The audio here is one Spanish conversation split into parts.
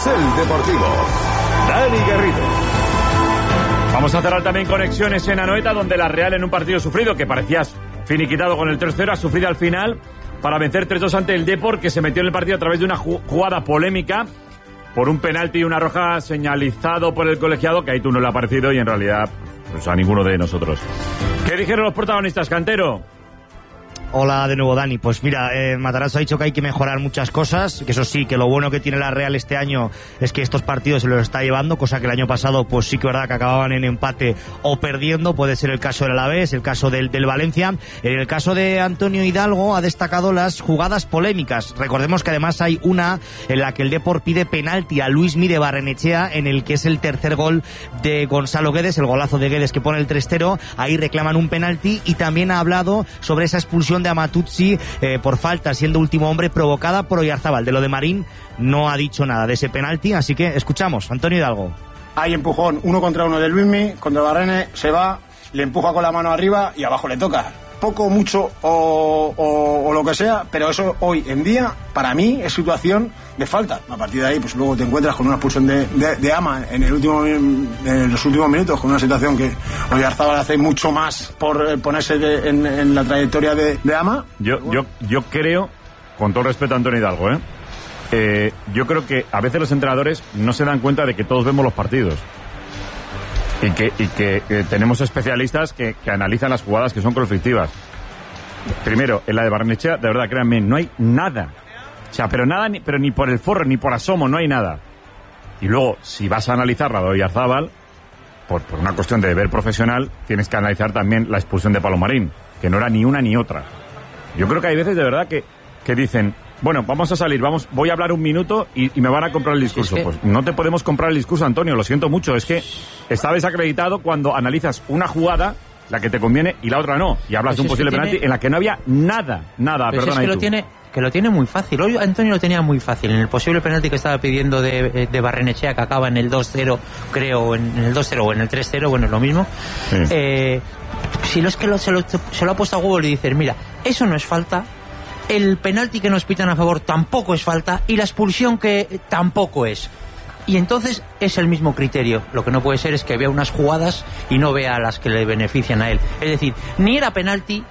Carrusel Deportivo. Dani Garrido. Vamos a cerrar también conexiones en Anoeta, donde la Real, en un partido sufrido que parecías finiquitado con el 3-0, ha sufrido al final para vencer 3-2 ante el Depor, que se metió en el partido a través de una jugada polémica por un penalti y una roja señalizado por el colegiado, que ahí tú no le ha parecido y en realidad pues a ninguno de nosotros. ¿Qué dijeron los protagonistas, Cantero? Hola de nuevo, Dani. Pues mira, Matarazzo ha dicho que hay que mejorar muchas cosas, que eso sí, que lo bueno que tiene la Real este año es que estos partidos se los está llevando, cosa que el año pasado pues sí que verdad que acababan en empate o perdiendo. Puede ser el caso del Alavés, el caso del Valencia. En el caso de Antonio Hidalgo ha destacado las jugadas polémicas. Recordemos que además hay una en la que el Depor pide penalti a Luismi de Barrenechea, en el que es el tercer gol de Gonzalo Guedes, el golazo de Guedes que pone el 3-0. Ahí reclaman un penalti, y también ha hablado sobre esa expulsión de Amatuzzi por falta, siendo último hombre, provocada por Oyarzábal. De lo de Marín no ha dicho nada de ese penalti, así que escuchamos. Antonio Hidalgo. Hay empujón 1 contra 1 de Luismi contra Barrene, se va, le empuja con la mano arriba y abajo le toca. Poco, mucho o lo que sea, pero eso hoy en día para mí es situación de falta. A partir de ahí pues luego te encuentras con una expulsión de Ama en los últimos minutos, con una situación que Oyarzábal hace mucho más por ponerse en la trayectoria de Ama. Yo creo, con todo respeto a Antonio Hidalgo, yo creo que a veces los entrenadores no se dan cuenta de que todos vemos los partidos. Y que tenemos especialistas que analizan las jugadas que son conflictivas. Primero, en la de Barrenechea, de verdad, créanme, no hay nada. O sea, pero nada, pero ni por el forro, ni por asomo, no hay nada. Y luego, si vas a analizar la de Oyarzábal, por una cuestión de deber profesional, tienes que analizar también la expulsión de Palomarín, que no era ni una ni otra. Yo creo que hay veces, de verdad, que dicen... Bueno, vamos a salir, voy a hablar un minuto y me van a comprar el discurso. Pues no te podemos comprar el discurso, Antonio, lo siento mucho. Es que está desacreditado cuando analizas una jugada, la que te conviene, y la otra no. Y hablas de un posible penalti en la que no había nada. Pero perdona. Es que lo tiene muy fácil. Hoy Antonio lo tenía muy fácil. En el posible penalti que estaba pidiendo de Barrenechea, que acaba en el 2-0, creo, en el 2-0 o en el 3-0, bueno, es lo mismo. Sí. Si no es que se lo ha puesto a huevo y le dices, mira, eso no es falta. El penalti que nos pitan a favor tampoco es falta, y la expulsión que tampoco es. Y entonces es el mismo criterio. Lo que no puede ser es que vea unas jugadas y no vea las que le benefician a él. Es decir, ni era penalti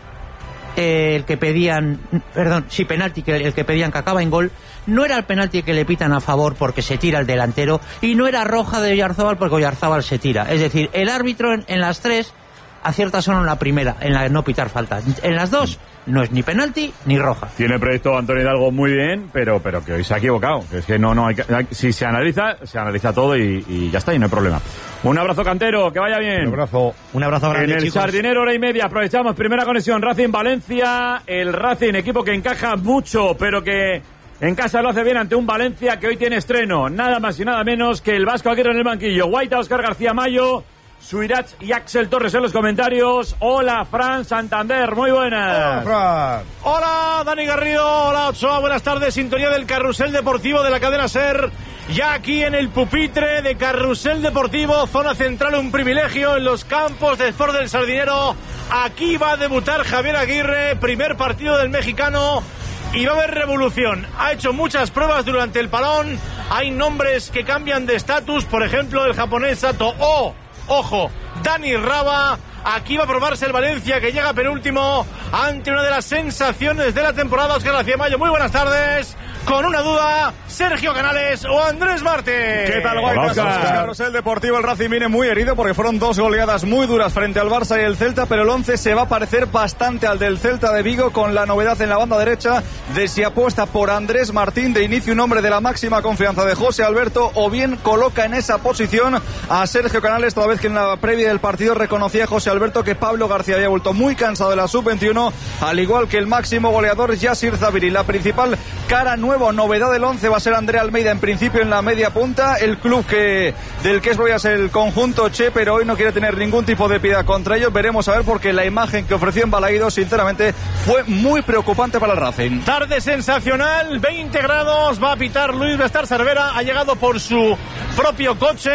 el que pedían, penalti el que pedían que acaba en gol, no era el penalti que le pitan a favor porque se tira el delantero, y no era roja de Oyarzábal porque Oyarzábal se tira. Es decir, el árbitro en las tres acierta solo en la primera, en la de no pitar falta. En las dos no es ni penalti ni roja. Tiene proyecto Antonio Hidalgo muy bien, pero que hoy se ha equivocado. Es que no si se analiza todo y ya está, y no hay problema. Un abrazo, Cantero, que vaya bien. Un abrazo grande, en el chicos. Sardinero, 1:30, aprovechamos primera conexión Racing-Valencia. El Racing, equipo que encaja mucho, pero que en casa lo hace bien ante un Valencia que hoy tiene estreno. Nada más y nada menos que el Vasco Aguirre en el banquillo. Guaita, Óscar García Mayo, Suirach y Axel Torres en los comentarios. Hola, Fran Santander, muy buenas. Hola, Fran. Hola, Dani Garrido. Hola, Ochoa, buenas tardes. Sintonía del Carrusel Deportivo de la cadena SER. Ya aquí en el pupitre de Carrusel Deportivo, zona central, un privilegio en los campos de Sport del Sardinero. Aquí va a debutar Javier Aguirre, primer partido del mexicano. Y va a haber revolución. Ha hecho muchas pruebas durante el parón. Hay nombres que cambian de estatus, por ejemplo, el japonés Sato Ojo, Dani Raba. Aquí va a probarse el Valencia, que llega penúltimo ante una de las sensaciones de la temporada. Óscar García Mayo, muy buenas tardes. Con una duda, Sergio Canales o Andrés Martín. ¿Qué tal, Guaycas? Carrusel Deportivo, el Racing viene muy herido porque fueron 2 goleadas muy duras frente al Barça y el Celta, pero el 11 se va a parecer bastante al del Celta de Vigo, con la novedad en la banda derecha de si apuesta por Andrés Martín de inicio, un hombre de la máxima confianza de José Alberto, o bien coloca en esa posición a Sergio Canales, toda vez que en la previa del partido reconocía José Alberto que Pablo García había vuelto muy cansado de la sub-21, al igual que el máximo goleador Yasir Zabiri. La principal cara novedad del 11 va a ser Andrea Almeida, en principio en la media punta, el club del que es voy a ser el conjunto Che, pero hoy no quiere tener ningún tipo de piedad contra ellos. Veremos a ver, porque la imagen que ofreció en Balaído sinceramente fue muy preocupante para el Racing. Tarde sensacional, 20 grados, va a pitar Luis Bestar Cervera, ha llegado por su propio coche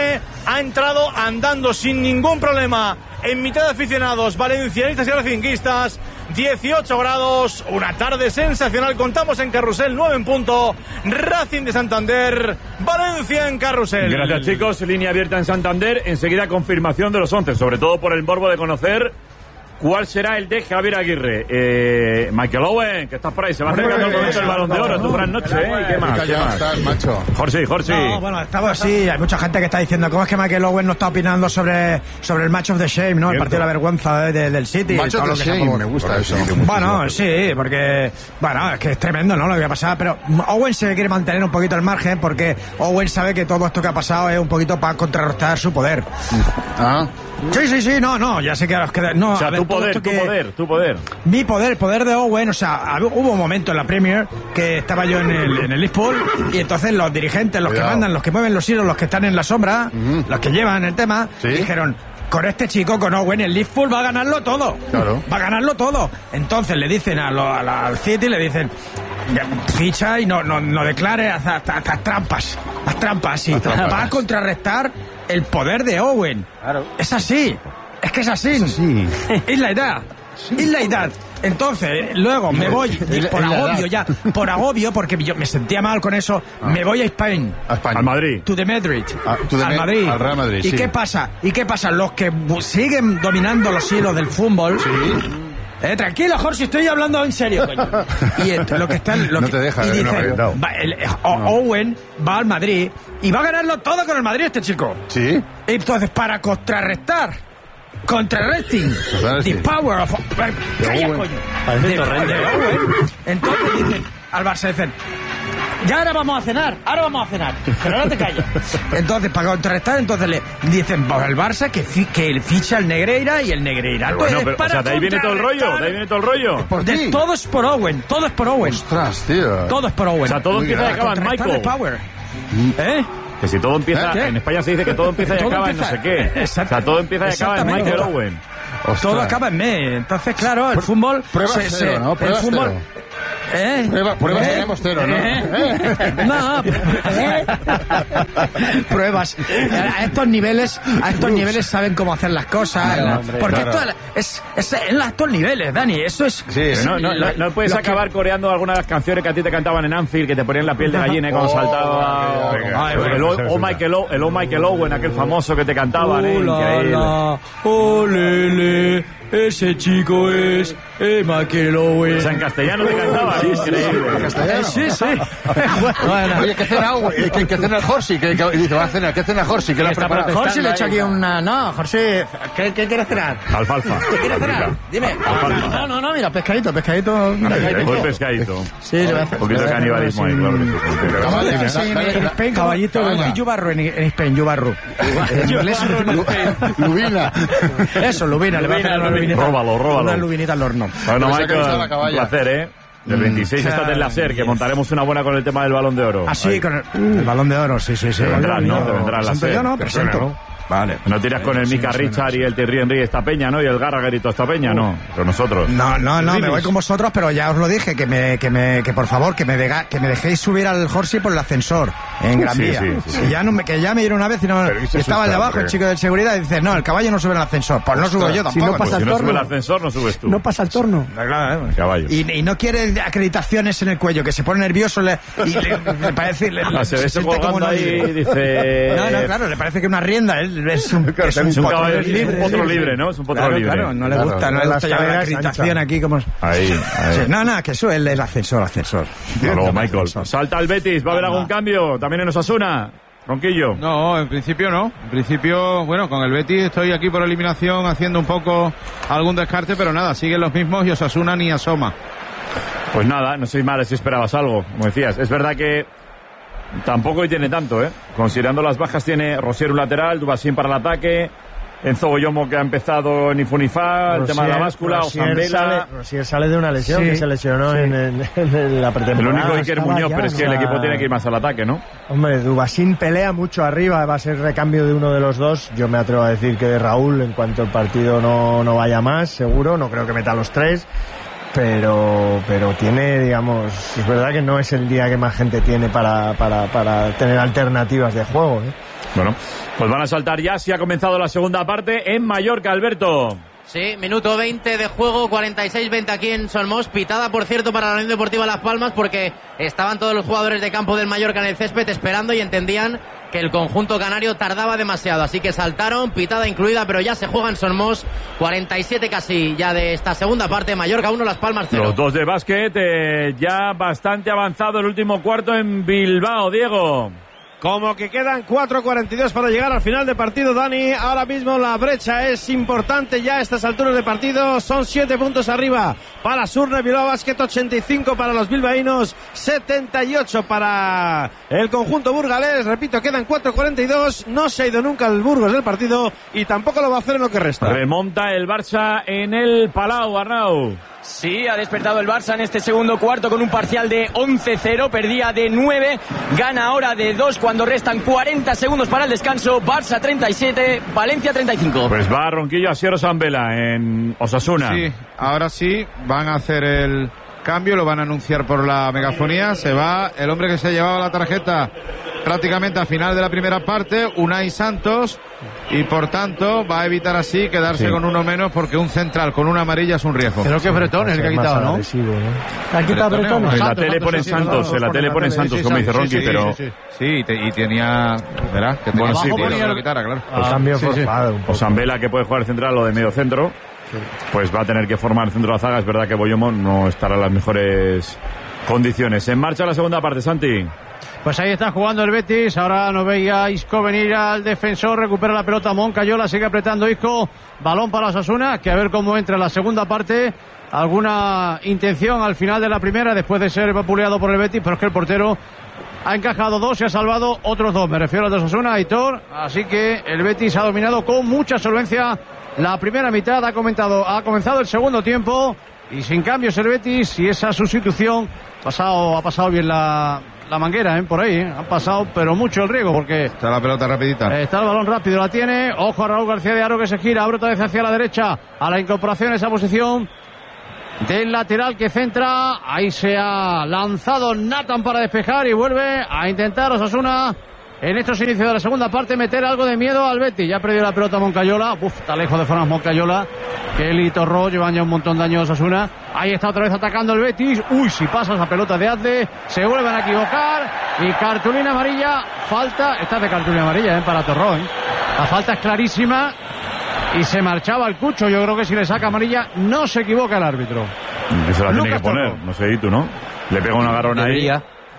ha entrado andando sin ningún problema en mitad de aficionados valencianistas y racinguistas. 18 grados, una tarde sensacional. Contamos en Carrusel, 9 en punto. Racing de Santander, Valencia en Carrusel. Gracias, chicos. Línea abierta en Santander. Enseguida confirmación de los 11, sobre todo por el morbo de conocer cuál será el de Javier Aguirre. Michael Owen, que estás por ahí, se va acercando el momento del Balón de Oro. Tú, buenas noches, ¿eh? ¿Qué más? ¿Qué más? Estás, macho. Jorge. No, bueno, estamos así. Hay mucha gente que está diciendo cómo es que Michael Owen no está opinando sobre el match of the shame, ¿no? El partido de la vergüenza del City. Match of the shame, me gusta eso. Bueno, sí, porque bueno, es que es tremendo, ¿no? Lo que ha pasado, pero Owen se quiere mantener un poquito al margen porque Owen sabe que todo esto que ha pasado es un poquito para contrarrestar su poder. Ah. Sí, no, ya sé que no, o sea, a ver, tu poder. Mi poder, el poder de Owen, o sea, hubo un momento en la Premier que estaba yo en el Liverpool y entonces los dirigentes, los que mandan, los que mueven los hilos, los que están en la sombra, los que llevan el tema, dijeron: con este chico, con Owen, el Liverpool va a ganarlo todo. Claro. Va a ganarlo todo. Entonces le dicen al City, le dicen: ficha y no declare, haz trampas. Haz trampas y va a contrarrestar el poder de Owen. Claro. Es así. Es que es así. Es la edad. Es la edad. Entonces, luego me voy, por agobio, porque yo me sentía mal con eso, me voy a España. Al Madrid. To the Madrid. Al Madrid. Al Real Madrid, ¿Y qué pasa? Los que siguen dominando los hilos del fútbol... tranquilo, Jorge, estoy hablando en serio, coño. Y lo que están... No te deja, y dicen, Owen va al Madrid y va a ganarlo todo con el Madrid este chico. Sí. Entonces, para contrarresting the power of... ¡Calla, coño! De Owen. Entonces dicen, al Barça dicen: ya ahora vamos a cenar, pero ahora te callas. Entonces, para contrarrestar, entonces le dicen al Barça que ficha el Negreira y el Negreira. Bueno, pero, o sea, de ahí viene todo el rollo. Todo es por Owen, Ostras, tío. Todo es por Owen. O sea, todo empieza y acaba en Michael. Power. Que si todo empieza, en España se dice que todo empieza y acaba en no sé qué. Exacto. O sea, todo empieza y acaba en Michael Owen. Ostras. Todo acaba en me. Entonces, claro, el fútbol... Pruebas cero, ¿no? Pruebas cero. Pruebas tenemos cero, ¿no? No, pruebas. A estos niveles saben cómo hacer las cosas. Porque esto es en los altos niveles, Dani. Eso es... Sí, no puedes acabar coreando algunas de las canciones que a ti te cantaban en Anfield, que te ponían la piel de gallina cuando saltaba. El Michael Owen, aquel famoso que te cantaban. Increíble. Ese chico es Michael Owen. O sea, en castellano te cantaba, increíble. ¿En castellano? Sí. Bueno. Oye, ¿qué cena Owen? ¿Qué cena Jorge? ¿Qué dice? Va a cenar. ¿Qué cena Jorge? ¿Qué le ha preparado? Jorge le he hecho aquí una... No, Jorge, ¿qué quieres cenar? Alfalfa. ¿Qué quieres cenar? Dime. No, mira, pescadito. Muy pescadito. Sí, le voy a hacer. Un poquito de canibalismo ahí, claro que sí. Caballito de yubarro en España, yubarro. Lubina. Eso, lubina. Le voy a hacer una lubinita. Róbalo. Una lubinita al horno. Bueno, Michael, un placer, ¿eh? El 26 está en la SER, que montaremos una buena con el tema del Balón de Oro. Ah, sí, con el Balón de Oro, sí. Te vendrás, ¿no? Te vendrás la SER. Yo no, presento. Vale. No tiras con el Mika Richard y el Thierry Henry esta peña, ¿no? Y el Gallagher y toda esta peña, ¿no? Con nosotros. No, me voy con vosotros, pero ya os lo dije, que por favor, que me dejéis subir al Jorge por el ascensor en Gran Vía. Sí. Que ya me dieron una vez y no estaba el de abajo, el chico de seguridad, y dice: no, el caballo no sube en el ascensor. Pues no subo yo tampoco. Si no pasa el torno. Si no sube el ascensor, no subes tú. No pasa el torno. Claro, caballo. Y no quiere acreditaciones en el cuello, que se pone nervioso le parece... se ve colgando ahí y dice... No, claro, le parece que una rienda, es un caballo libre. Es un potro libre, ¿no? Es un potro libre. Claro, no le gusta ya la acreditación aquí como... Ahí. Sí, no, que eso es el ascensor. Luego, Michael. Salta el Betis, ¿va a haber algún cambio? ¿También en Osasuna? Ronquillo. No, en principio no. En principio, bueno, con el Betis estoy aquí por eliminación haciendo un poco algún descarte, pero nada, siguen los mismos y Osasuna ni asoma. Pues nada, no sois mal si esperabas algo, como decías. Es verdad que tampoco hoy tiene tanto, ¿eh? Considerando las bajas, tiene Rosier un lateral, Dubasín para el ataque, Enzo Goyomo, que ha empezado en Ifunifa, el tema de la báscula, Osambela. Rosier sale de una lesión, que se lesionó en la pretemporada. El único Iker Muñoz, pero es que el equipo tiene que ir más al ataque, ¿no? Hombre, Dubasín pelea mucho arriba, va a ser recambio de uno de los dos. Yo me atrevo a decir que de Raúl, en cuanto el partido no vaya más, seguro, no creo que meta a los tres. Pero tiene, digamos, es verdad que no es el día que más gente tiene para tener alternativas de juego, ¿eh? Bueno, pues van a saltar ya, si ha comenzado la segunda parte en Mallorca, Alberto. Sí, minuto 20 de juego, 46-20 aquí en Solmos. Pitada, por cierto, para la Unión Deportiva Las Palmas, porque estaban todos los jugadores de campo del Mallorca en el césped esperando y entendían que el conjunto canario tardaba demasiado. Así que saltaron, pitada incluida, pero ya se juega en Solmos. 47 casi ya de esta segunda parte. Mallorca 1, Las Palmas 0. Los dos de básquet, ya bastante avanzado el último cuarto en Bilbao, Diego. Como que quedan 4:42 para llegar al final de partido, Dani. Ahora mismo la brecha es importante ya a estas alturas de partido. Son 7 puntos arriba para Surne Bilbao Basket, 85 para los bilbaínos, 78 para el conjunto burgalés. Repito, quedan 4:42. No se ha ido nunca el Burgos del partido y tampoco lo va a hacer en lo que resta. Remonta el Barça en el Palau, Arnau. Sí, ha despertado el Barça en este segundo cuarto con un parcial de 11-0, perdía de 9, gana ahora de 2 cuando restan 40 segundos para el descanso. Barça 37, Valencia 35. Pues va Ronquillo a Sierra Sambela en Osasuna. Sí, ahora sí van a hacer el cambio, lo van a anunciar por la megafonía. Se va el hombre que se llevaba la tarjeta prácticamente a final de la primera parte, Unai Santos, y por tanto va a evitar así quedarse con uno menos, porque un central con una amarilla es un riesgo. Creo que Bretón es el que ha quitado, ¿no? ¿Ha quitado Bretón? En la tele ponen Santos, en la tele ponen Santos, como dice Ronqui, pero... Sí, y tenía... Verás, que tenía que lo quitara, claro. Cambio forzado. O Sambela, que puede jugar central o de medio centro, pues va a tener que formar el centro de la zaga. Es verdad que Boyomo no estará en las mejores condiciones. En marcha la segunda parte, Santi. Pues ahí está jugando el Betis. Ahora no veía Isco venir al defensor. Recupera la pelota Moncayola. Sigue apretando Isco. Balón para Osasuna. Que a ver cómo entra la segunda parte. Alguna intención al final de la primera, después de ser vapuleado por el Betis. Pero es que el portero ha encajado 2 y ha salvado otros 2. Me refiero al de Osasuna, Aitor. Así que el Betis ha dominado con mucha solvencia la primera mitad. Ha comenzado el segundo tiempo. Y sin cambios el Betis. Y esa sustitución ha pasado bien la manguera, por ahí, Han pasado, pero mucho el riego, porque... Está la pelota rapidita. Está el balón rápido, la tiene. Ojo a Raúl García de Aro, que se gira, abre otra vez hacia la derecha, a la incorporación, esa posición del lateral que centra. Ahí se ha lanzado Nathan para despejar y vuelve a intentar Osasuna en estos inicios de la segunda parte meter algo de miedo al Betis. Ya ha perdido la pelota Moncayola. Está lejos de formas Moncayola, que él y Torró llevan ya un montón de años Osasuna. Ahí está otra vez atacando el Betis. Si pasa esa pelota de Azde, se vuelven a equivocar y cartulina amarilla. Falta, esta es de cartulina amarilla para Torró. La falta es clarísima y se marchaba el Cucho. Yo creo que si le saca amarilla no se equivoca el árbitro. Que se la tiene que poner, Torró. No sé, ¿y tú no? Le pega un agarrón ahí.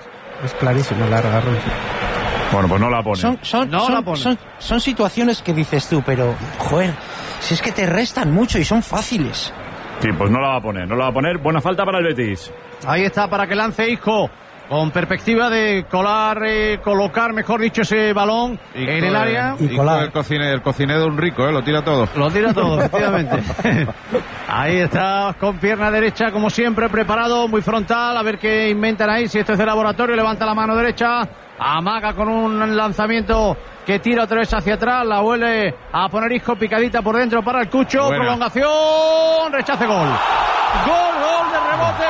Es clarísimo el agarrón. Bueno, pues no la pone. Son situaciones que dices tú, pero, joder, si es que te restan mucho y son fáciles. Sí, pues no la va a poner. Buena falta para el Betis. Ahí está para que lance Isco, con perspectiva de colocar, mejor dicho, ese balón en el área. Y el cocinero de un rico, lo tira todo. Lo tira todo, efectivamente. Ahí está, con pierna derecha, como siempre, preparado, muy frontal, a ver qué inventan ahí, si esto es de laboratorio. Levanta la mano derecha, amaga con un lanzamiento que tira otra vez hacia atrás, la vuelve a poner Isco, picadita por dentro para el Cucho. Buena. Prolongación, rechace, gol de rebote,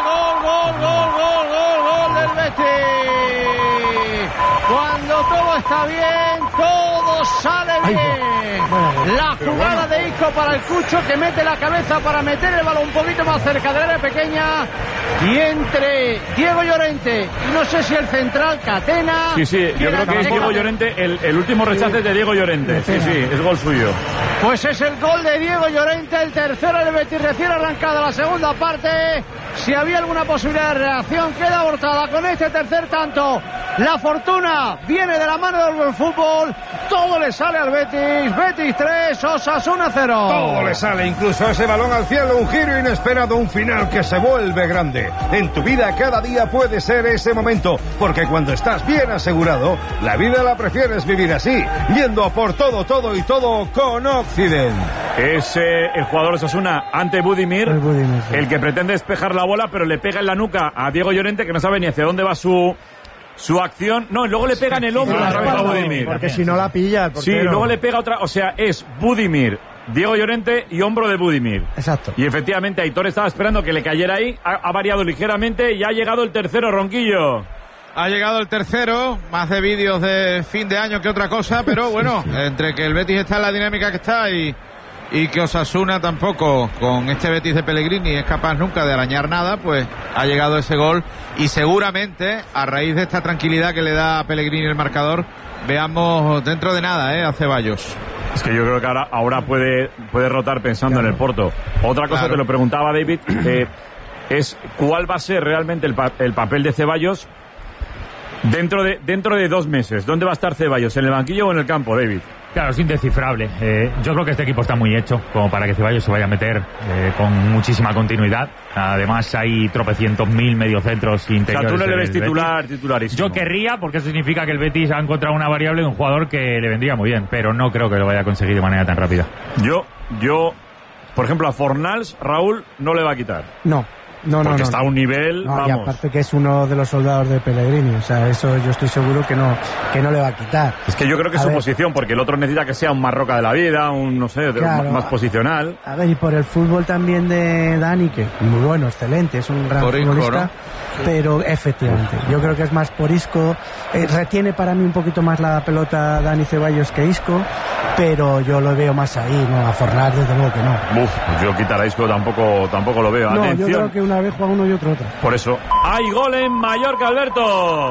gol del Betis. Cuando todo está bien, todo sale bien. La jugada de Isco para el Cucho, que mete la cabeza para meter el balón un poquito más cerca del área pequeña, y entre Diego Llorente y no sé si el central Catena. Sí, yo creo que es Diego Llorente, el último rechace es de Diego Llorente. Sí, es gol suyo. Pues es el gol de Diego Llorente, el tercero del Betis, recién arrancada la segunda parte. Si había alguna posibilidad de reacción, queda abortada con este tercer tanto. La fortuna viene de la mano del buen fútbol. Todo le sale al Betis. Betis 3, Osasuna 0. Todo le sale, incluso ese balón al cielo, un giro inesperado, un final que se vuelve grande. En tu vida cada día puede ser ese momento, porque cuando estás bien asegurado, la vida la prefieres vivir así, yendo a por todo y todo con Occident. Es el jugador Osasuna ante Budimir, el que pretende despejar la bola, pero le pega en la nuca a Diego Llorente, que no sabe ni hacia dónde va su acción. No, y luego le pega en el hombro otra vez a Budimir. Porque si no la pilla el portero. Sí, luego le pega otra, o sea, es Budimir, Diego Llorente y hombro de Budimir. Exacto. Y efectivamente Aitor estaba esperando que le cayera ahí, ha variado ligeramente y ha llegado el tercero, Ronquillo. Ha llegado el tercero, más de vídeos de fin de año que otra cosa, pero bueno, entre que el Betis está en la dinámica que está y que Osasuna tampoco, con este Betis de Pellegrini, es capaz nunca de arañar nada, pues ha llegado ese gol y seguramente, a raíz de esta tranquilidad que le da a Pellegrini el marcador, veamos dentro de nada a Ceballos. Es que yo creo que ahora puede rotar pensando en el Porto. Otra cosa, te lo preguntaba David, es cuál va a ser realmente el papel de Ceballos dentro de 2 meses. ¿Dónde va a estar Ceballos? ¿En el banquillo o en el campo, David? Claro, es indescifrable. Yo creo que este equipo está muy hecho como para que Ceballos se vaya a meter con muchísima continuidad. Además hay tropecientos mil mediocentros interiores. O sea, tú no le ves titularísimo. Yo querría, porque eso significa que el Betis ha encontrado una variable de un jugador que le vendría muy bien, pero no creo que lo vaya a conseguir de manera tan rápida. Yo, por ejemplo, a Fornals, Raúl, no le va a quitar. No. Porque está a un nivel, vamos. Y aparte que es uno de los soldados de Pellegrini, o sea, eso yo estoy seguro que no le va a quitar. Es que yo creo que es su posición, porque el otro necesita que sea un Marroca de la vida, un, no sé, claro, más posicional. A ver, y por el fútbol también de Dani, que muy bueno, excelente, es un gran futbolista, ¿no? Pero efectivamente, yo creo que es más por Isco, retiene para mí un poquito más la pelota Dani Ceballos que Isco, pero yo lo veo más ahí, ¿no? A Fornals desde luego que no. Yo quitar a Isco tampoco lo veo. No, atención. Yo creo que una vez juega uno y otro otra. Por eso. ¡Hay gol en Mallorca, Alberto!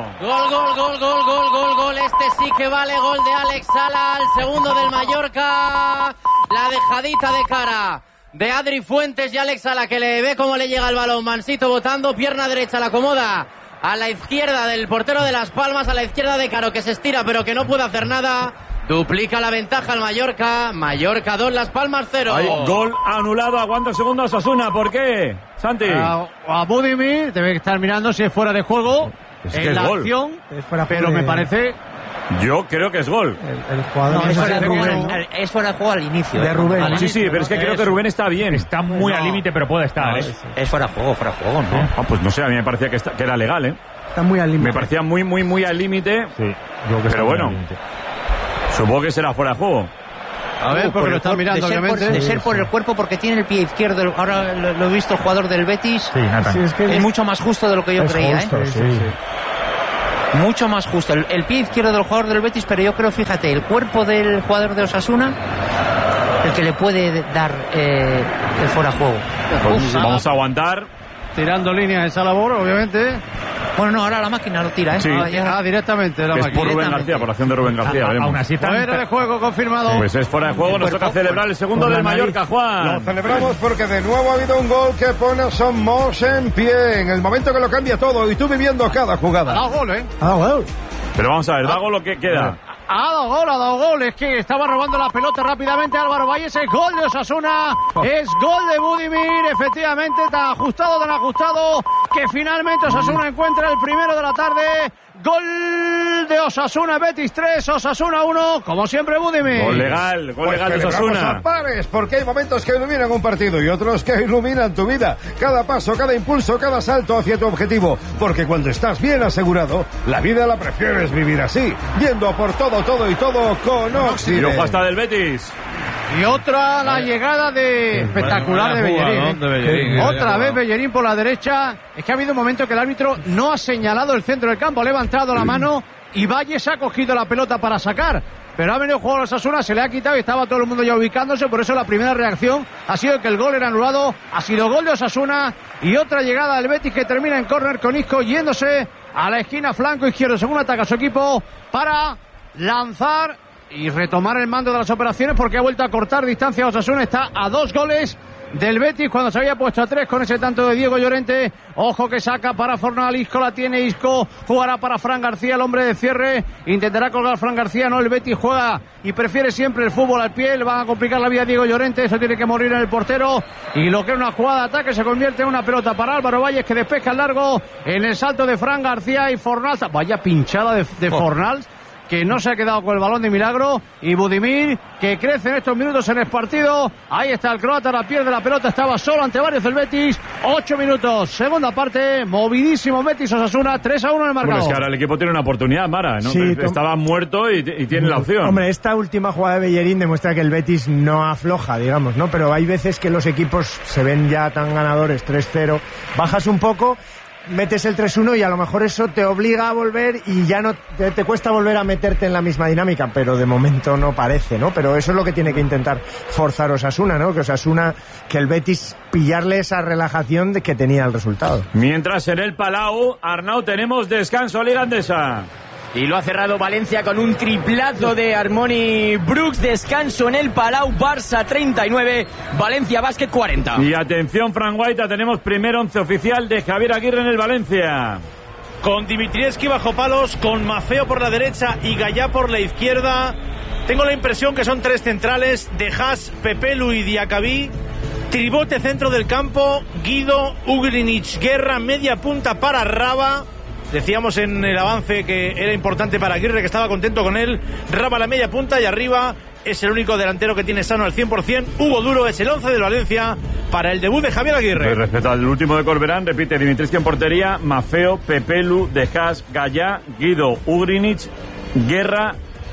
Gol. Este sí que vale, gol de Alex Sala, el segundo del Mallorca. La dejadita de cara de Adri Fuentes y Alex Sala, que le ve cómo le llega el balón. Mansito botando, pierna derecha, la acomoda a la izquierda del portero de Las Palmas, a la izquierda de Caro, que se estira pero que no puede hacer nada. Duplica la ventaja al Mallorca. Mallorca 2, Las Palmas 0. Hay gol anulado. Aguanta segundos Osasuna. ¿Por qué, Santi? A Budimir debe estar mirando si es fuera de juego en la acción, pero me parece... Yo creo que es gol. El jugador no, es fuera de juego al inicio. De Rubén. Sí, pero es que creo que Rubén está bien. Está muy al límite, pero puede estar. Es fuera de juego, ¿no? Pues no sé, a mí me parecía que era legal, Está muy al límite. Me parecía muy al límite. Sí, yo que pero bueno. Supongo que será fuera de juego. A ver, porque lo están mirando, obviamente. De ser por el cuerpo, porque tiene el pie izquierdo. Ahora lo he visto el jugador del Betis. Sí, Nathan. Sí, es mucho más justo de lo que yo creía, justo, sí. Mucho más justo. El pie izquierdo del jugador del Betis, pero yo creo, fíjate, el cuerpo del jugador de Osasuna, el que le puede dar el fuera de juego. Pues vamos a aguantar. Tirando líneas esa labor, obviamente. Bueno, no, ahora la máquina lo tira, Sí. Directamente. Es por Rubén García, por acción de Rubén García. Aún así fuera de juego, confirmado. Pues es fuera de juego, nos toca celebrar el segundo del Mallorca, Juan. Lo celebramos porque de nuevo ha habido un gol que pone a Somos en pie, en el momento que lo cambia todo, y tú viviendo cada jugada. Ha dado gol, Pero vamos a ver, da gol lo que queda. Ha dado gol, es que estaba robando la pelota rápidamente Álvaro Valles, es gol de Osasuna, es gol de Budimir, efectivamente, tan ajustado, que finalmente Osasuna encuentra el primero de la tarde. Gol de Osasuna, Betis 3, Osasuna 1, como siempre Budimir. Gol legal de Osasuna. A pares, porque hay momentos que iluminan un partido y otros que iluminan tu vida. Cada paso, cada impulso, cada salto hacia tu objetivo. Porque cuando estás bien asegurado, la vida la prefieres vivir así, yendo por todo y todo con Occident. Y ojo hasta del Betis. Y otra la llegada de espectacular de Bellerín. Otra vez Bellerín por la derecha. Es que ha habido un momento que el árbitro no ha señalado el centro del campo, ha levantado la mano y Valles ha cogido la pelota para sacar. Pero ha venido el jugador de Osasuna, se le ha quitado y estaba todo el mundo ya ubicándose. Por eso la primera reacción ha sido que el gol era anulado. Ha sido gol de Osasuna y otra llegada del Betis que termina en córner con Isco yéndose a la esquina flanco izquierdo según ataca su equipo para lanzar y retomar el mando de las operaciones, porque ha vuelto a cortar distancia. Osasuna está a 2 goles del Betis cuando se había puesto a 3 con ese tanto de Diego Llorente. Ojo que saca para Fornal, Isco la tiene, Isco jugará para Fran García, el hombre de cierre, intentará colgar Fran García, no, el Betis juega y prefiere siempre el fútbol al pie, le van a complicar la vida a Diego Llorente, eso tiene que morir en el portero, y lo que era una jugada de ataque se convierte en una pelota para Álvaro Valles, que despeja el largo en el salto de Fran García y Fornal, vaya pinchada de Fornal, que no se ha quedado con el balón de milagro, y Budimir, que crece en estos minutos en el partido. Ahí está el croata, la pierde la pelota, estaba solo ante varios del Betis. 8 minutos, segunda parte, movidísimo Betis Osasuna, 3-1 en el marcador. Bueno, es que ahora el equipo tiene una oportunidad, Mara, ¿no? Sí, estaba muerto y tiene la opción. Hombre, esta última jugada de Bellerín demuestra que el Betis no afloja, digamos, ¿no? Pero hay veces que los equipos se ven ya tan ganadores, 3-0, bajas un poco. metes el 3-1 y a lo mejor eso te obliga a volver y ya no te cuesta volver a meterte en la misma dinámica, pero de momento no parece, ¿no? Pero eso es lo que tiene que intentar forzar Osasuna, ¿no? Que el Betis pillarle esa relajación de que tenía el resultado. Mientras en el Palau, Arnau, tenemos descanso a Liga Andesa. Y lo ha cerrado Valencia con un triplazo de Armoni Brooks. Descanso en el Palau. Barça 39, Valencia Basket 40. Y atención, Fran Guaita, tenemos primer 11 oficial de Javier Aguirre en el Valencia. Con Dimitrievski bajo palos, con Maffeo por la derecha y Gallá por la izquierda. Tengo la impresión que son 3 centrales: De Haas, Pepelu y Diacabí. Tribote centro del campo, Guido, Ugrinic, Guerra, media punta para Raba. Decíamos en el avance que era importante para Aguirre, que estaba contento con él. Raba la media punta y arriba es el único delantero que tiene sano al 100%. Hugo Duro es el 11 del Valencia para el debut de Javier Aguirre. Pues respecto al último de Corberán, repite Dimitrievski en portería, Maffeo, Pepelu, De Haas, Gallá, Guido, Ugrinic, Guerra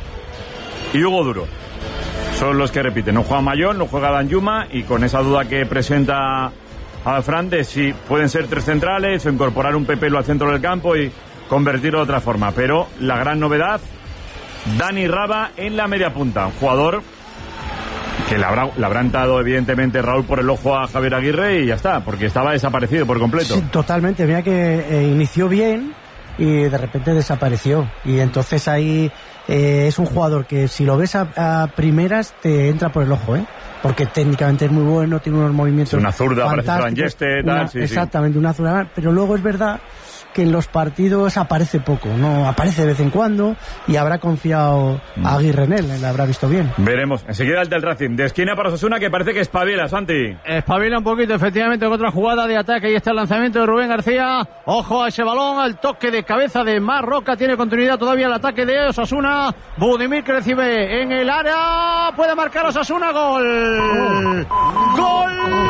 y Hugo Duro. Son los que repiten. No juega Mayón, no juega Danjuma, y con esa duda que presenta a Fran de si pueden ser 3 centrales o incorporar un Pepelu al centro del campo y convertirlo de otra forma. Pero la gran novedad, Dani Raba en la media punta, un jugador que le habrá entrado evidentemente Raúl por el ojo a Javier Aguirre y ya está, porque estaba desaparecido por completo. Sí, totalmente, mira que inició bien y de repente desapareció, y entonces ahí es un jugador que si lo ves a primeras te entra por el ojo, porque técnicamente es muy bueno, tiene unos movimientos una zurda, parece Fran Yeste, tal, exactamente, una zurda, pero luego es verdad que en los partidos aparece poco, no aparece de vez en cuando, y habrá confiado a Aguirre en él, le habrá visto bien. Veremos. Enseguida el del Racing, de esquina para Osasuna, que parece que espabila, Santi. Espabila un poquito, efectivamente, con otra jugada de ataque. Ahí está el lanzamiento de Rubén García. Ojo a ese balón, al toque de cabeza de Marroca. Tiene continuidad todavía el ataque de Osasuna. Budimir, que recibe en el área. Puede marcar Osasuna. Gol. Gol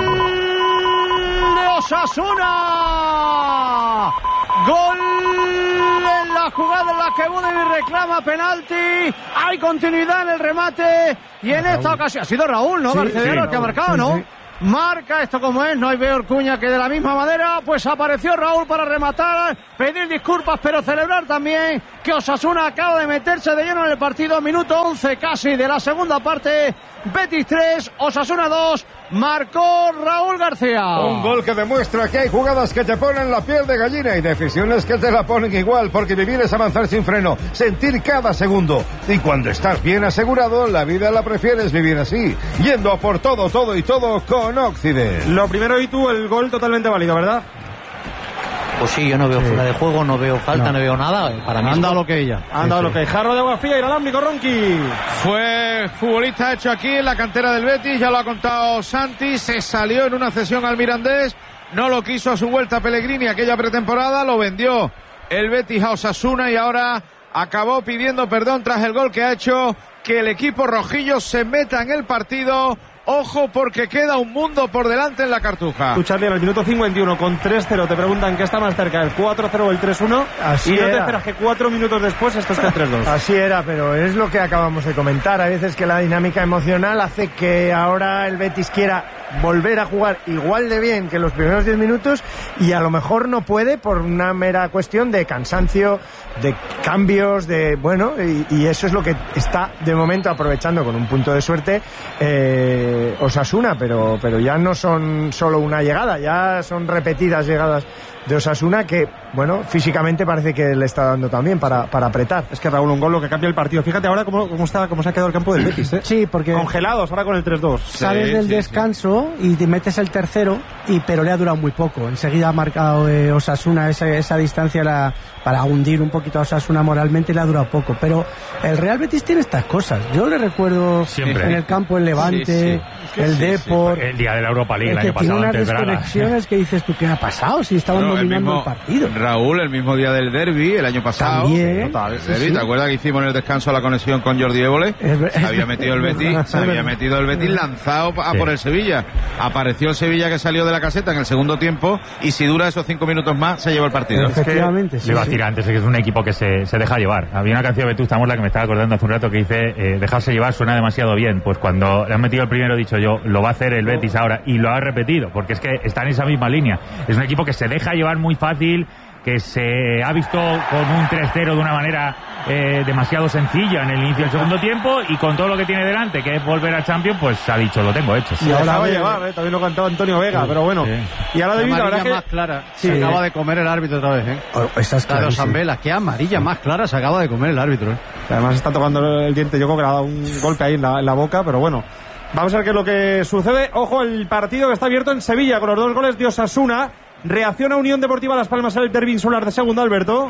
de Osasuna. Gol en la jugada en la que Budimir reclama penalti. Hay continuidad en el remate. Y en esta ocasión ha sido Raúl, ¿no? Mercedero el que ha marcado, ¿no? Sí. Marca esto como es, no hay peor cuña que de la misma manera. Pues apareció Raúl para rematar, pedir disculpas, pero celebrar también que Osasuna acaba de meterse de lleno en el partido. Minuto 11 casi de la segunda parte. Betis 3, Osasuna 2. Marcó Raúl García. Un gol que demuestra que hay jugadas que te ponen la piel de gallina y decisiones que te la ponen igual, porque vivir es avanzar sin freno, sentir cada segundo. Y cuando estás bien asegurado, la vida la prefieres vivir así, yendo a por todo, todo y todo con Occident. Lo primero, y tú, el gol totalmente válido, ¿verdad? Pues sí, yo no veo fuera de juego, no veo falta, no veo nada. Para mí anda lo que ella. Anda lo que hay. Jarro de agua fría, inalámbrico, Ronqui. Fue futbolista hecho aquí en la cantera del Betis, ya lo ha contado Santi, se salió en una cesión al Mirandés, no lo quiso a su vuelta Pellegrini aquella pretemporada, lo vendió el Betis a Osasuna y ahora acabó pidiendo perdón tras el gol que ha hecho que el equipo rojillo se meta en el partido. Ojo, porque queda un mundo por delante en la Cartuja. Tú, Charlie, en el minuto 51 con 3-0 te preguntan qué está más cerca, el 4-0 o el 3-1. Así y no te esperas que 4 minutos después esto esté 3-2. Así era, pero es lo que acabamos de comentar. Hay veces que la dinámica emocional hace que ahora el Betis quiera volver a jugar igual de bien que los primeros 10 minutos y a lo mejor no puede por una mera cuestión de cansancio, de cambios, de y eso es lo que está de momento aprovechando con un punto de suerte Osasuna, pero ya no son solo una llegada, ya son repetidas llegadas de Osasuna que, físicamente parece que le está dando también para apretar. Es que Raúl, un gol lo que cambia el partido. Fíjate ahora cómo se ha quedado el campo del Betis, Sí, porque congelados ahora con el 3-2. Sales del descanso y te metes el tercero, pero le ha durado muy poco. Enseguida ha marcado Osasuna esa distancia para hundir un poquito a Osasuna moralmente, le ha durado poco. Pero el Real Betis tiene estas cosas. Yo le recuerdo siempre en el campo el Levante, el Depor. El día de la Europa League el año pasado. Tiene unas desconexiones que dices tú, ¿qué ha pasado? Si estaban dominando el partido. Raúl, el mismo día del derbi, el año pasado. También. ¿Te acuerdas que hicimos en el descanso la conexión con Jordi Évole? Se había metido el Betis, lanzado a por el Sevilla. Apareció el Sevilla que salió de la caseta en el segundo tiempo y si dura esos 5 minutos más se lleva el partido. Efectivamente, le iba a decir antes, que es un equipo que se deja llevar. Había una canción de Vetusta Morla que me estaba acordando hace un rato que dice dejarse llevar suena demasiado bien. Pues cuando le han metido el primero, he dicho yo, lo va a hacer el Betis ahora y lo ha repetido, porque es que está en esa misma línea. Es un equipo que se deja llevar llevar muy fácil, que se ha visto con un 3-0 de una manera demasiado sencilla en el inicio del segundo tiempo, y con todo lo que tiene delante, que es volver a Champions, pues ha dicho, lo tengo hecho. Y ahora va a llevar, también lo cantaba Antonio Vega, pero bueno. Y ahora David, la verdad que... más clara se acaba de comer el árbitro otra vez, la de Osambela, qué amarilla más clara se acaba de comer el árbitro, Además está tocando el diente, yo creo que le ha dado un golpe ahí en la boca, pero bueno. Vamos a ver qué es lo que sucede. Ojo, el partido que está abierto en Sevilla con los 2 goles de Osasuna. Reacciona Unión Deportiva Las Palmas al derbi insular de segunda, Alberto.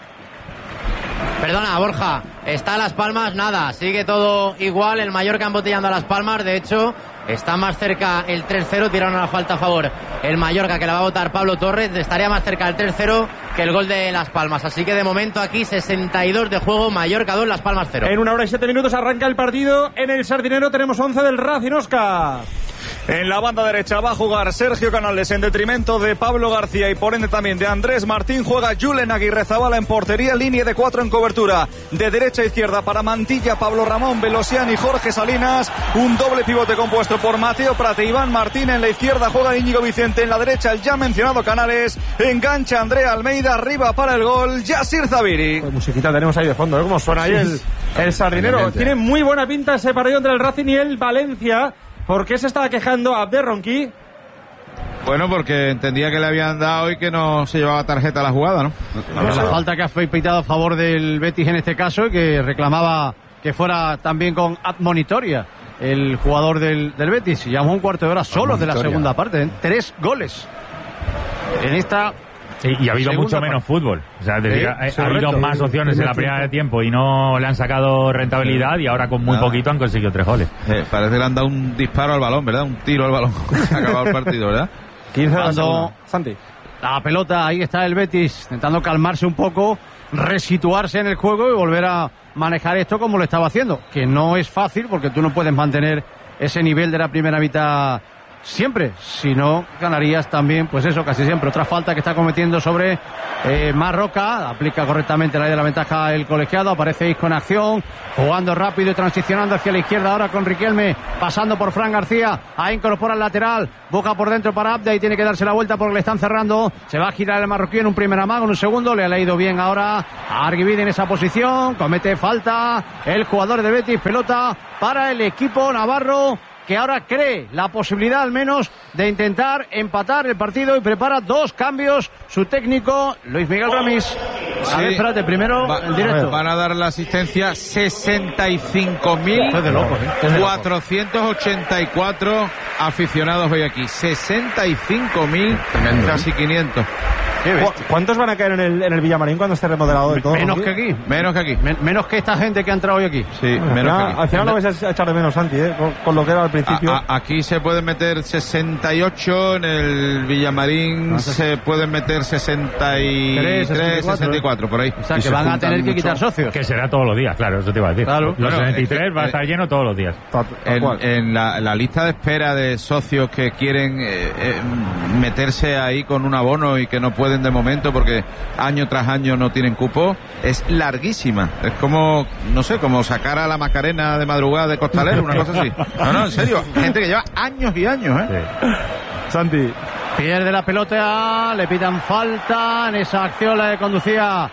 Perdona, Borja, está Las Palmas, nada, sigue todo igual, el Mallorca embotellando a Las Palmas, de hecho, está más cerca el 3-0, tiraron a la falta a favor el Mallorca, que la va a votar Pablo Torres, estaría más cerca el 3-0 que el gol de Las Palmas, así que de momento aquí 62 de juego, Mallorca 2, Las Palmas 0. En 1 hora y 7 minutos arranca el partido, en el Sardinero tenemos 11 del Racing, Oscar. En la banda derecha va a jugar Sergio Canales en detrimento de Pablo García y por ende también de Andrés Martín. Juega Julen Aguirrezabala en portería, línea de 4 en cobertura. De derecha a izquierda para Mantilla, Pablo Ramón, Velosian y Jorge Salinas. Un doble pivote compuesto por Mateo Prate, Iván Martín. En la izquierda juega Íñigo Vicente. En la derecha el ya mencionado Canales. Engancha Andrea Almeida, arriba para el gol Yasir Zabiri. Pues musiquita tenemos ahí de fondo, ¿Cómo suena ahí el Sardinero? Tiene muy buena pinta ese partido entre el Racing y el Valencia. ¿Por qué se estaba quejando Abder Ronqui? Bueno, porque entendía que le habían dado y que no se llevaba tarjeta a la jugada, ¿no? La falta que ha pitado a favor del Betis en este caso, y que reclamaba que fuera también con admonitoria el jugador del Betis. Llevamos un cuarto de hora solo de la segunda parte, 3 goles en esta... Y ha habido mucho parte. menos fútbol. O sea, ha habido más opciones en la primera de tiempo y no le han sacado rentabilidad, y ahora con muy poquito han conseguido 3 goles. Parece que le han dado un disparo al balón, ¿verdad? Un tiro al balón. Se ha acabado el partido, ¿verdad? 15 de la segunda. Santi. La pelota, ahí está el Betis, intentando calmarse un poco, resituarse en el juego y volver a manejar esto como lo estaba haciendo. Que no es fácil, porque tú no puedes mantener ese nivel de la primera mitad siempre, si no ganarías también, pues eso, casi siempre. Otra falta que está cometiendo sobre Marroca, aplica correctamente la ley de la ventaja el colegiado, aparece Isco en acción, jugando rápido y transicionando hacia la izquierda ahora con Riquelme, pasando por Fran García, ahí incorpora el lateral, boca por dentro para Abde, y tiene que darse la vuelta porque le están cerrando, se va a girar el marroquí en un primer amago, en un segundo, le ha leído bien ahora a Arguibide en esa posición, comete falta el jugador de Betis, pelota para el equipo navarro, que ahora cree la posibilidad al menos de intentar empatar el partido y prepara 2 cambios su técnico Luis Miguel Ramis. A ver, espérate, primero el directo. Van a dar la asistencia 65.484 aficionados hoy aquí. 65.000, casi 500. ¿Cuántos van a caer en el Villamarín cuando esté remodelado del todo? Menos que aquí. Menos que esta gente que ha entrado hoy aquí. Sí, menos que aquí. Al final lo vais a echar de menos, Santi, con lo que era al principio. Aquí se pueden meter 68, en el Villamarín se pueden meter 63, 64, por ahí. O sea, que van a tener que quitar socios. Que será todos los días, claro, eso te iba a decir. Claro. Los 63 va a estar lleno todos los días. En la lista de espera de socios que quieren meterse ahí con un abono y que no pueden de momento porque año tras año no tienen cupo, es larguísima. Es como, no sé, como sacar a la Macarena de madrugada de Costalero, una cosa así. No, en serio, gente que lleva años y años, Sí. Santi. Pierde la pelota, le pitan falta en esa acción la que conducía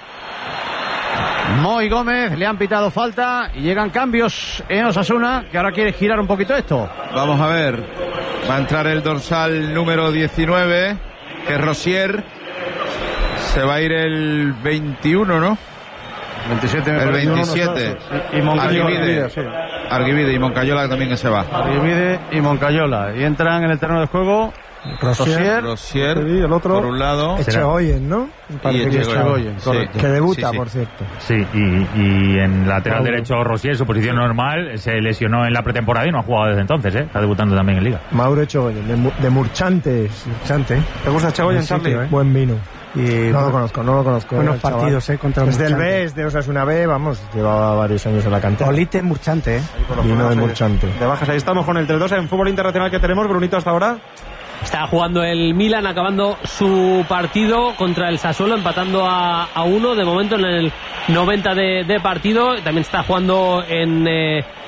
Moy Gómez, le han pitado falta y llegan cambios en Osasuna, que ahora quiere girar un poquito esto. Vamos a ver, va a entrar el dorsal número 19, que es Rosier. Se va a ir el 21, ¿no? 27 el 27. Y Moncayola. Arguibide y Moncayola también que se va. Arguibide y Moncayola. Y entran en el terreno de juego Rosier, el otro por un lado. Echegoyen, ¿no? Y Echegoyen, sí. Que debuta, por cierto. Sí, y en lateral derecho Rosier, su posición normal, se lesionó en la pretemporada y no ha jugado desde entonces, Está debutando también en Liga. Mauro Echegoyen, de Murchantes. ¿Te gusta Echegoyen, Charlie? Buen vino. Y no lo conozco. Buenos partidos, contra es del B, es de Osasuna B, vamos, llevaba varios años en la cantera. Olite Murchante, Vino de Murchante. De bajas, ahí estamos con el 3-2 en fútbol internacional que tenemos, Brunito, hasta ahora. Está jugando el Milan, acabando su partido contra el Sassuolo, empatando a 1 de momento en el 90 de partido. También está jugando en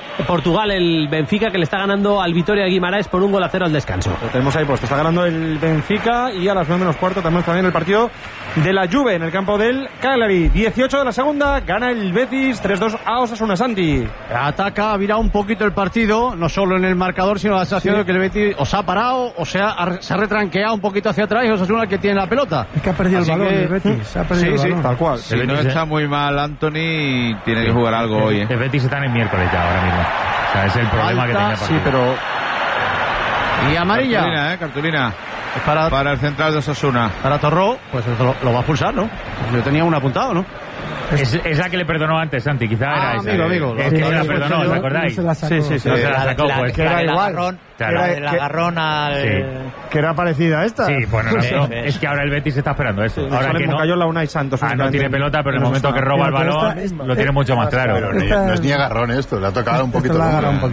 Portugal, el Benfica, que le está ganando al Vitória de Guimarães por 1-0 al descanso. Lo tenemos ahí puesto, está ganando el Benfica y a las 9:15 tenemos también el partido de la Juve en el campo del Cagliari. 18 de la segunda, gana el Betis 3-2 a Osasuna. Santi. Ataca, ha virado un poquito el partido, no solo en el marcador, sino la sensación de que el Betis o se ha parado o se ha retranqueado un poquito hacia atrás y Osasuna el que tiene la pelota. Es que ha perdido el balón el Betis. Ha perdido el balón. Sí, tal cual. Si no está muy mal Anthony, tiene que jugar algo hoy. El Betis está en el miércoles ya ahora mismo. O sea, es el problema que tenía. Sí, pero... Y amarilla. Cartulina. Para el central de Osasuna. Para Torró, pues lo va a expulsar, ¿no? Yo tenía un apuntado, ¿no? Es la que le perdonó antes, Santi, quizá era esa. Amigo. Es que se la perdonó, ¿os acordáis? Sí. No se la sacó, pues. Que era igual. El agarrón al... Que era parecida a esta. Sí, bueno, no, es que ahora el Betis está esperando eso. Ahora que no cayó la Unai Santos. No tiene pelota, pero en el momento que roba el balón lo tiene mucho más claro. No es ni agarrón esto, le ha tocado un poquito.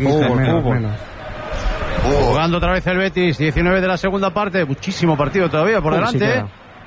Jugando otra vez el Betis, 19 de la segunda parte, muchísimo partido todavía por delante.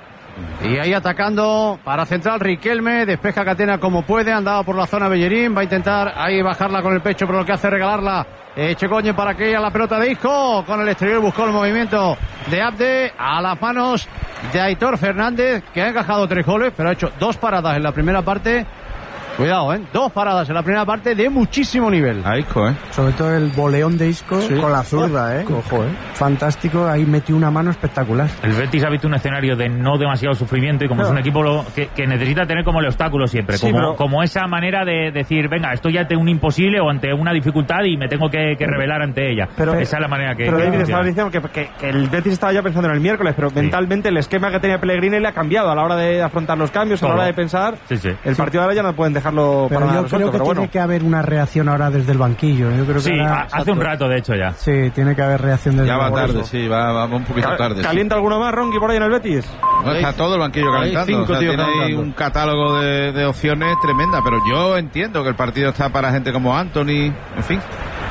Y ahí atacando para central Riquelme, despeja Catena como puede, andaba por la zona Bellerín, va a intentar ahí bajarla con el pecho, pero lo que hace es regalarla Checoñe para que haya la pelota de Isco, con el exterior buscó el movimiento de Abde a las manos de Aitor Fernández, que ha encajado 3 goles, pero ha hecho 2 paradas en la primera parte. Cuidado, 2 paradas en la primera parte de muchísimo nivel. A Isco, Sobre todo el boleón de Isco. Con la zurda, Ojo, Fantástico, ahí metió una mano espectacular. El Betis ha visto un escenario de no demasiado sufrimiento y como es un equipo que necesita tener como el obstáculo siempre, como esa manera de decir, venga, estoy ante un imposible o ante una dificultad y me tengo que revelar ante ella. Esa es la manera que... Pero David estaba diciendo que el Betis estaba ya pensando en el miércoles, pero mentalmente el esquema que tenía Pellegrini le ha cambiado a la hora de afrontar los cambios, a la hora de pensar. El partido de ahora ya no pueden dejarlo pero para yo nosotros, creo que tiene que haber una reacción ahora desde el banquillo. Yo creo que hace un rato de hecho ya. Sí, tiene que haber reacción desde el banquillo. Ya va tarde, va un poquito tarde. ¿Calienta alguno más, Ronqui, por ahí en el Betis? No, está todo el banquillo calentando. Tiene ahí un catálogo de opciones tremenda, pero yo entiendo que el partido está para gente como Anthony, en fin.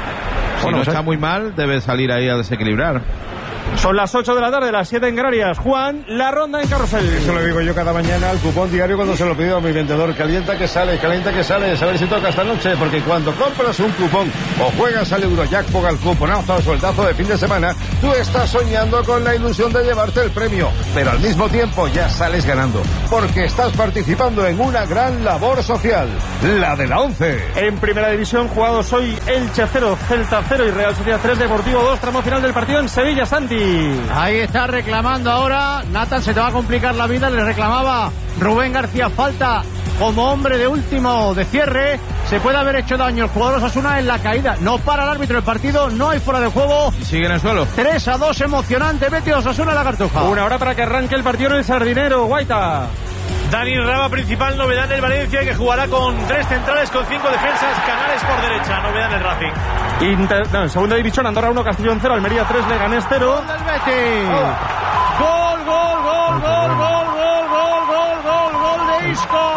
Si no está muy mal, debe salir ahí a desequilibrar. Son las 8 de la tarde, las 7 en Canarias. Juan, la ronda en Carrusel. Eso lo digo yo cada mañana, el cupón diario cuando se lo pido a mi vendedor. Calienta que sale, a ver si toca esta noche. Porque cuando compras un cupón o juegas al Eurojackpot, al cuponazo, al sueldazo de fin de semana, tú estás soñando con la ilusión de llevarte el premio. Pero al mismo tiempo ya sales ganando. Porque estás participando en una gran labor social. La de la 11. En primera división, jugados hoy Elche 0, Celta 0 y Real Sociedad 3, Deportivo 2. Tramo final del partido en Sevilla, Santi. Ahí está reclamando ahora. Nathan, se te va a complicar la vida. Le reclamaba Rubén García falta como hombre de último de cierre. Se puede haber hecho daño el jugador Osasuna en la caída. No para el árbitro del partido, no hay fuera de juego. Y sigue en el suelo. 3-2, emocionante. Betis Osasuna la Cartuja. Una hora para que arranque el partido en el Sardinero. Guaita. Dani Raba, principal novedad en el Valencia, que jugará con 3 centrales, con 5 defensas, Canales por derecha, novedad en el Racing. En segunda división, Andorra 1, Castellón 0, Almería 3, Leganés 0. ¡Gol del Betis! ¡Gol de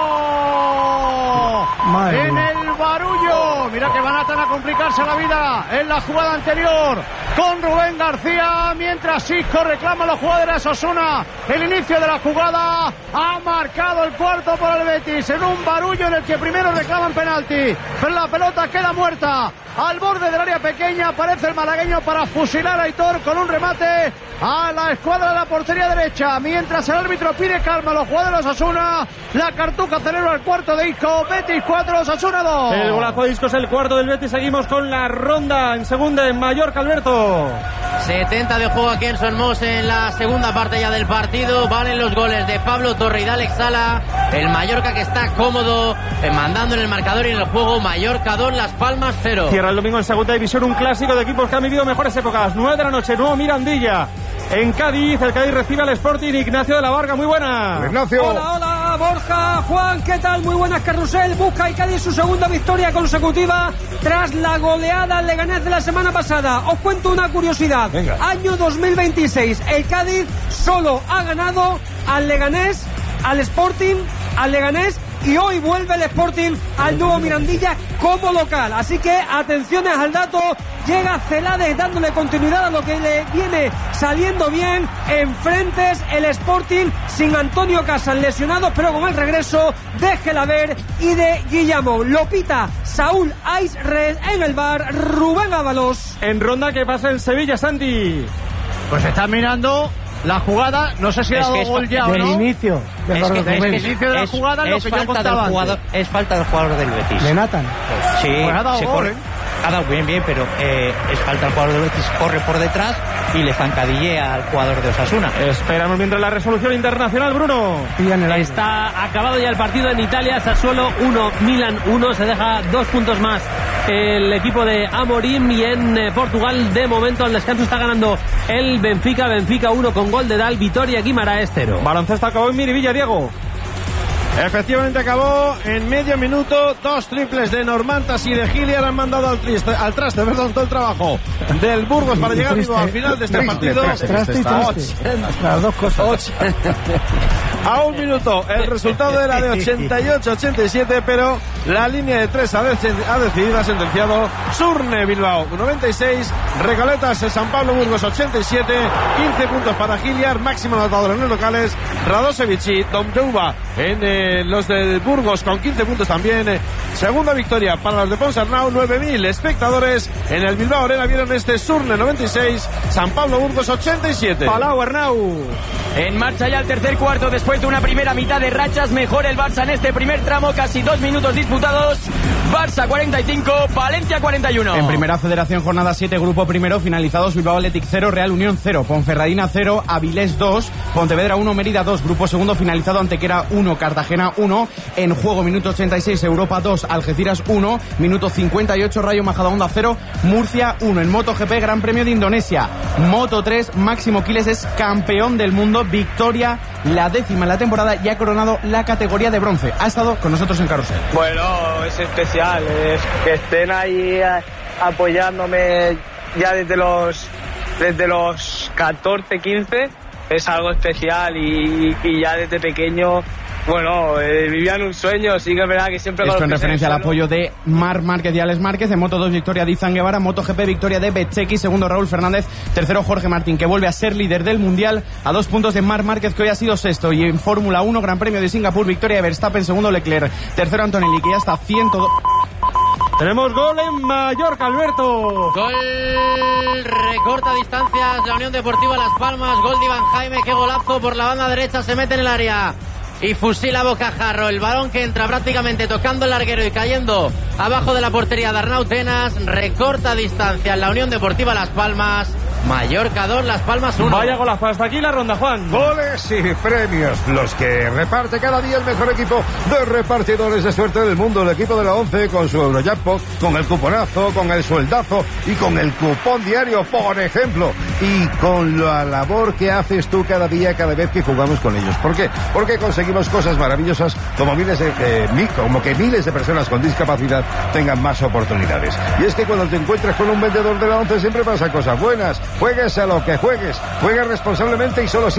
Isco! En el Barullo. Mira que van a complicarse la vida en la jugada anterior con Rubén García, mientras Isco reclama a los jugadores de Osasuna. El inicio de la jugada ha marcado el cuarto por el Betis en un barullo en el que primero reclaman penalti, pero la pelota queda muerta al borde del área pequeña. Aparece el malagueño para fusilar a Aitor con un remate a la escuadra de la portería derecha, mientras el árbitro pide calma a los jugadores de Osasuna. La Cartuja celebra el cuarto de Isco. Betis 4, Osasuna 2. El golazo de Isco es el cuarto del Betis. Seguimos con la ronda en segunda en Mallorca, Alberto. 70 de juego aquí en Son Mos en la segunda parte ya del partido. Valen los goles de Pablo Torre y de Alex Sala. El Mallorca que está cómodo mandando en el marcador y en el juego. Mallorca 2, Las Palmas 0. Cierra el domingo en segunda división un clásico de equipos que han vivido mejores épocas. 9 de la noche, nuevo Mirandilla en Cádiz. El Cádiz recibe al Sporting. Ignacio de la Varga, muy buena. Ignacio. Hola, Borja, Juan, ¿qué tal? Muy buenas, Carrusel. Busca el Cádiz su segunda victoria consecutiva tras la goleada al Leganés de la semana pasada. Os cuento una curiosidad. Venga. Año 2026, el Cádiz solo ha ganado al Leganés, al Sporting, al Leganés y hoy vuelve el Sporting al nuevo Mirandilla como local. Así que atenciones al dato, llega Celades dándole continuidad a lo que le viene saliendo bien. Enfrentes el Sporting sin Antonio Casas lesionado, pero con el regreso de Gelaber y de Guillamón. Lo pita Saúl Aisres en el bar, Rubén Ábalos. En ronda, ¿qué pasa en Sevilla, Santi? Pues está mirando la jugada, no sé si ha dado gol ya o no. Del inicio. El inicio de la jugada, lo que yo contaba antes. Es falta del jugador del Betis. Le Nathan. Sí, pues ha dado gol, ha dado bien, pero es falta al jugador del Betis, corre por detrás y le zancadillea al jugador de Osasuna. Esperamos mientras la resolución internacional, Bruno. Está acabado ya el partido en Italia. Sassuolo 1, Milan 1. Se deja 2 puntos más el equipo de Amorim. Y en Portugal, de momento, al descanso está ganando el Benfica 1 con gol de Dal, Vitoria Guimaraes 0. Baloncesto acabó en Miribilla, Diego. Efectivamente acabó en medio minuto. 2 triples de Normantas y de Hilliard han mandado al traste, todo el trabajo del Burgos para llegar vivo al final de este partido. Las dos cosas. A 1 minuto el resultado era de 88-87, pero la línea de 3 ha decidido, ha sentenciado Surne Bilbao 96, Recoletas San Pablo Burgos 87, 15 puntos para Hilliard, máximo anotador en los locales, Radosevic y Domjouba en los del Burgos con 15 puntos también. Segunda victoria para los de Ponsarnau. 9.000 espectadores en el Bilbao Arena vieron este Surne 96, San Pablo Burgos 87. Palau, Arnau. En marcha ya el tercer cuarto después de una primera mitad de rachas. Mejor el Barça en este primer tramo, casi 2 minutos disputados. Barça 45, Valencia 41. En primera federación, jornada 7, grupo primero, finalizados: Bilbao Athletic 0, Real Unión 0, Ponferradina 0, Avilés 2, Pontevedra 1, Mérida 2. Grupo segundo, finalizado: Antequera 1, Cartagena 1. En juego, minuto 86, Europa 2, Algeciras 1. Minuto 58, Rayo Majadahonda 0, Murcia 1. En MotoGP, Gran Premio de Indonesia, Moto 3, Máximo Quiles es campeón del mundo. Victoria, la 10ª en la temporada, y ha coronado la categoría de bronce. Ha estado con nosotros en Carrusel. Bueno, es especial, es que estén ahí apoyándome ya desde los 14, 15, es algo especial y ya desde pequeño, bueno, vivían un sueño. Sí que es verdad que siempre... Esto en referencia al apoyo de Marc Márquez y Alex Márquez. En Moto 2, victoria de Izan Guevara. MotoGP, victoria de Bezzecchi. Segundo, Raúl Fernández. Tercero, Jorge Martín, que vuelve a ser líder del Mundial a 2 puntos de Marc Márquez, que hoy ha sido sexto. Y en Fórmula 1, Gran Premio de Singapur, victoria de Verstappen. Segundo, Leclerc. Tercero, Antonelli, que ya está 102. Tenemos gol en Mallorca, Alberto. Gol, recorta distancias la Unión Deportiva Las Palmas. Gol de Iván Jaime, qué golazo por la banda derecha, se mete en el área y fusila Bocajarro. El balón que entra prácticamente tocando el larguero y cayendo abajo de la portería de Arnau Tenas. Recorta distancias la Unión Deportiva Las Palmas. Mallorca 2, Las Palmas 1. Vaya golazo, hasta aquí la ronda, Juan. Goles y premios, los que reparte cada día el mejor equipo de repartidores de suerte del mundo, el equipo de la 11, con su Eurojackpot, con el cuponazo, con el sueldazo y con el cupón diario, por ejemplo, y con la labor que haces tú cada día, cada vez que jugamos con ellos. ¿Por qué? Porque conseguimos cosas maravillosas, como que miles de personas con discapacidad tengan más oportunidades. Y es que cuando te encuentras con un vendedor de la 11 siempre pasan cosas buenas. Juegues a lo que juegues, juegues responsablemente y solo